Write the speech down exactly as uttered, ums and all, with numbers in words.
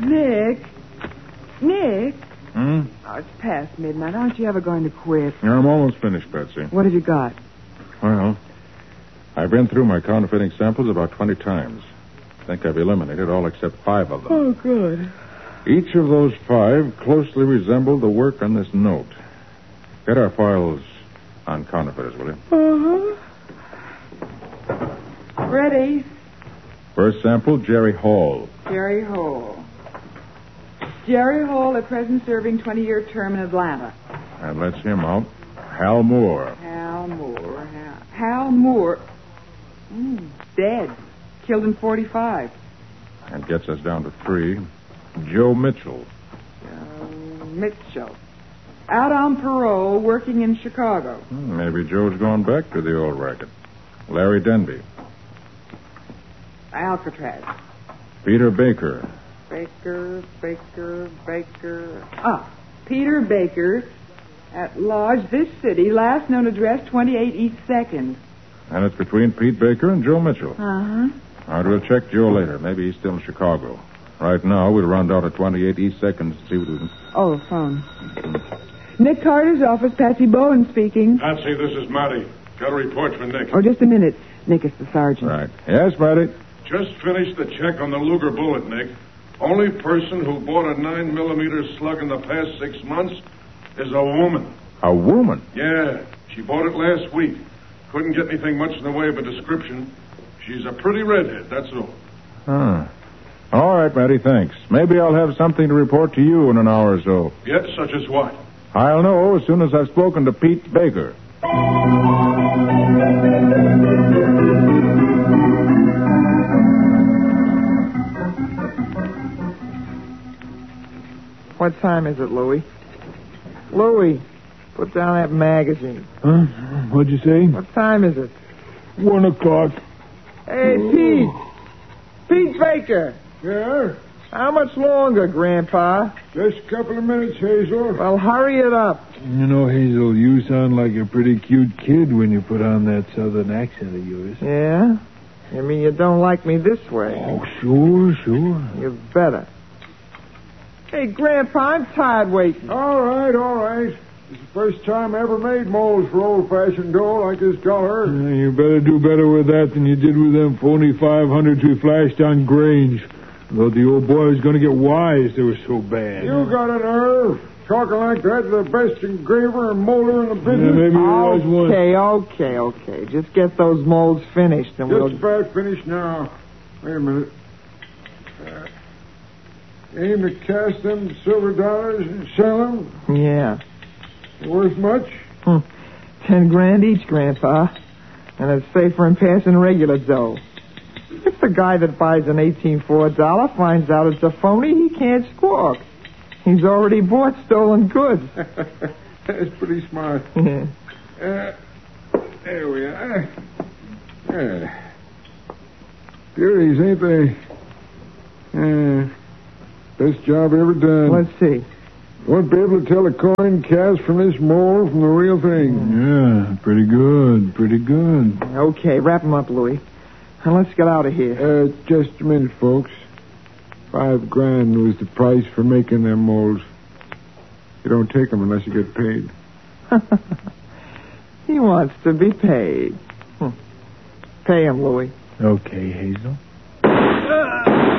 Nick. Nick. Hmm? Oh, it's past midnight. Aren't you ever going to quit? Yeah, I'm almost finished, Betsy. What have you got? Well, I've been through my counterfeiting samples about twenty times. I think I've eliminated all except five of them. Oh, good. Each of those five closely resembled the work on this note. Get our files on counterfeiters, will you? Uh-huh. Ready. First sample, Jerry Hall. Jerry Hall. Jerry Hall, at present serving twenty-year term in Atlanta. That lets him out. Hal Moore. Hal Moore. Hal, Hal Moore. Mm, dead. Killed in forty-five. That gets us down to three. Joe Mitchell. Joe Mitchell. Out on parole, working in Chicago. Hmm, maybe Joe's gone back to the old racket. Larry Denby. Alcatraz. Peter Baker. Baker, Baker, Baker. Ah, Peter Baker, at Lodge, this city, last known address, twenty-eight East second. And it's between Pete Baker and Joe Mitchell. Uh-huh. All right, we'll check Joe later. Maybe he's still in Chicago. Right now, we'll run down to twenty-eight East second and see what we can... Oh, phone. Nick Carter's office, Patsy Bowen speaking. Patsy, this is Matty. Got a report for Nick. Oh, just a minute. Nick, it's the sergeant. Right. Yes, Matty? Just finished the check on the Luger bullet, Nick. Only person who bought a nine millimeter slug in the past six months is a woman. A woman? Yeah, she bought it last week. Couldn't get anything much in the way of a description. She's a pretty redhead, that's all. Huh. All right, Matty, thanks. Maybe I'll have something to report to you in an hour or so. Yet, such as what? I'll know as soon as I've spoken to Pete Baker. What time is it, Louie? Louie, put down that magazine. Huh? What'd you say? What time is it? One o'clock. Hey, Pete. Pete Baker. Yeah? How much longer, Grandpa? Just a couple of minutes, Hazel. Well, hurry it up. You know, Hazel, you sound like a pretty cute kid when you put on that southern accent of yours. Yeah? You mean you don't like me this way? Oh, sure, sure. You better. Hey, Grandpa, I'm tired waiting. All right, all right. It's the first time I ever made molds for old-fashioned dough like this color. Yeah, you better do better with that than you did with them phony five hundreds we flashed on Grange. Thought the old boy was going to get wise. They were so bad. You got a nerve. Talking like that to the best engraver and molder in the business. Yeah, maybe there was one. Okay, okay, okay. Just get those molds finished and Just we'll... about finished now. Wait a minute. Uh, aim to cast them silver dollars and sell them? Yeah. Worth much? Hmm. Ten grand each, Grandpa. And it's safer than passing regular dough. If the guy that buys an eighteen Ford dollar finds out it's a phony, he can't squawk. He's already bought stolen goods. That's pretty smart. Yeah. Uh, there we are. Uh, Beauties, ain't they? Uh, best job ever done. Let's see. Won't be able to tell a coin cast from this mold from the real thing. Yeah, pretty good, pretty good. Okay, wrap him up, Louie. Now let's get out of here. Uh, just a minute, folks. Five grand was the price for making them molds. You don't take them unless you get paid. He wants to be paid. Hmm. Pay him, Louie. Okay, Hazel.